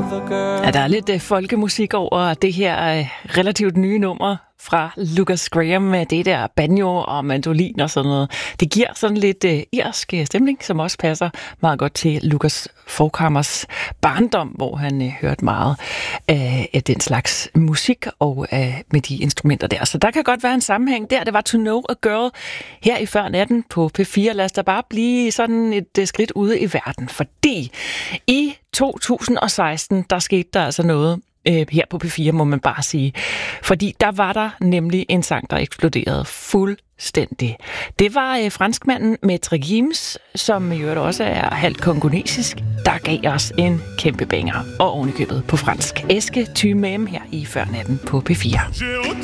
Ja, der er lidt folkemusik over det her relativt nye nummer fra Lukas Graham med det der banjo og mandolin og sådan noget. Det giver sådan lidt irsk stemning, som også passer meget godt til Lukas Forkhammers barndom, hvor han hørte meget af den slags musik og med de instrumenter der. Så der kan godt være en sammenhæng der. Det var To Know a Girl her i Før Natten på P4. Lad os da bare blive sådan et skridt ude i verden, fordi i 2016, der skete der altså noget her på P4, må man bare sige. Fordi der var der nemlig en sang, der eksploderede fuldstændig. Det var franskmanden Maître Gims, som i øvrigt også er halvt kongolesisk, der gav os en kæmpe banger, og ovenikøbet på fransk. Eske tu m'aimes her i Før Natten på P4.